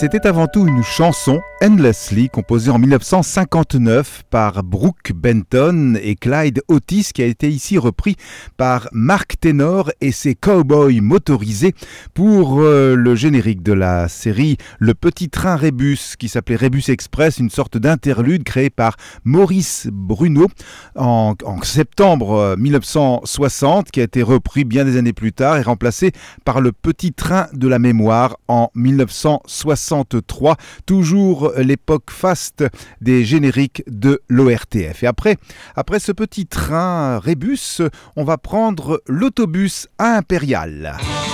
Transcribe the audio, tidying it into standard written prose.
C'était avant tout une chanson, Endlessly, composée en 1959 par Brooke Benton et Clyde Otis, qui a été ici repris par Mark Ténor et ses cowboys motorisés pour le générique de la série Le Petit Train Rébus, qui s'appelait Rébus Express, une sorte d'interlude créé par Maurice Bruno en septembre 1960, qui a été repris bien des années plus tard et remplacé par Le Petit Train de la Mémoire en 1963, toujours l'époque faste des génériques de l'ORTF. Et après ce petit train Rébus, on va prendre l'autobus à Impérial.